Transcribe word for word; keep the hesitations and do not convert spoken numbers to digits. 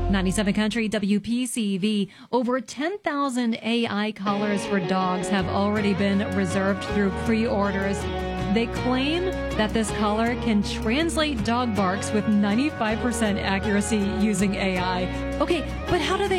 ninety-seven Country W P C V. Over ten thousand A I collars for dogs have already been reserved through pre-orders. They claim that this collar can translate dog barks with ninety-five percent accuracy using A I. Okay, but how do they